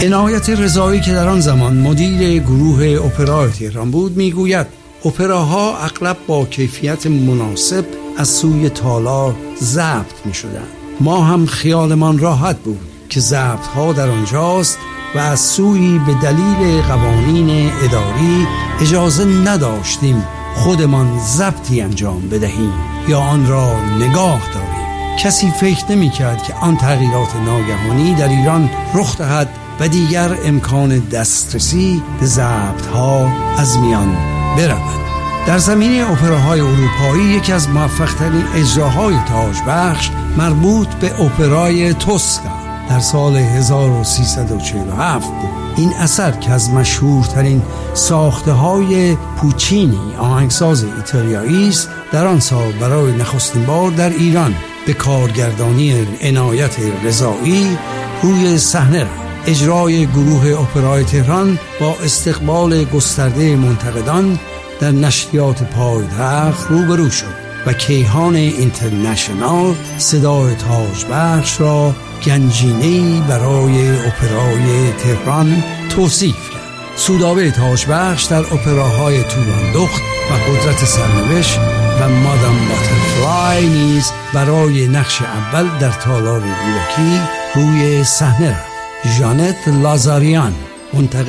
عنایت رضایی که در آن زمان مدیر گروه اپرای تهران بود میگوید اپراها اغلب با کیفیت مناسب از سوی تالار ضبط می شدند. ما هم خیالمان راحت بود که ضبط ها در آنجاست و از سوی به دلیل قوانین اداری اجازه نداشتیم خودمان ضبطی انجام بدهیم یا آن را نگاه داریم. کسی فکر نمی کرد که آن تغییرات ناگهانی در ایران رخ دهد و دیگر امکان دسترسی به ضبط ها از میان برود. در زمینه اپراهای اروپایی یکی از موفق‌ترین اجراهای تاجبخش مربوط به اپرای توسکا در سال 1347 بود. این اثر که از مشهورترین ساخته‌های پوچینی آهنگساز ایتالیایی است در آن سال برای نخستین بار در ایران به کارگردانی عنایت رضایی روی صحنه رفت. اجرای گروه اپرای تهران با استقبال گسترده منتقدان در نشریات پایتخت روبرو شد و کیهان اینترنشنال صدای تاجبخش را گنجینه‌ای برای اپرای تهران توصیف کرد. سودابه تاجبخش در اپراهای توران-دخت و قدرت سرنوشت و مادام باترفلای نیز برای نقش اول در تالار گورکی روی صحنه رفت. ژانت لازاریان منتقد